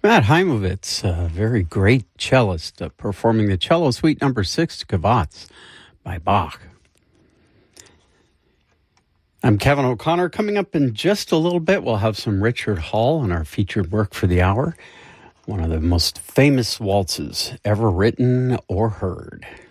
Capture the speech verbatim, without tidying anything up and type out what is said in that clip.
Matt Heimovitz, a very great cellist, uh, performing the cello suite number six, Gavotte, by Bach. I'm Kevin O'Connor. Coming up in just a little bit, we'll have some Richard Hall in our featured work for the hour, one of the most famous waltzes ever written or heard.